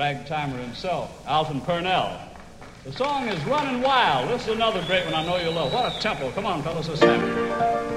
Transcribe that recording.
ragtimer himself, Alton Purnell. The song is Running Wild. This is another great one I know you'll love. What a tempo. Come on, fellas, let's have it.